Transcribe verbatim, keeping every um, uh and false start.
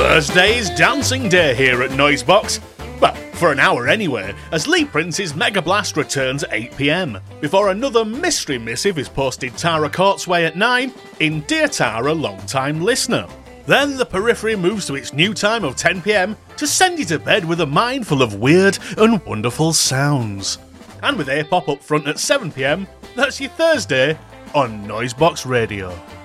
Thursday's dancing day here at Noisebox. Well, for an hour anyway, as Lee Prince's Mega Blast returns at eight p m, before another mystery missive is posted Tara Court's way at nine in Dear Tara, long-time listener. Then the Periphery moves to its new time of ten p m to send you to bed with a mind full of weird and wonderful sounds. And with A-pop up front at seven p m, that's your Thursday on Noisebox Radio.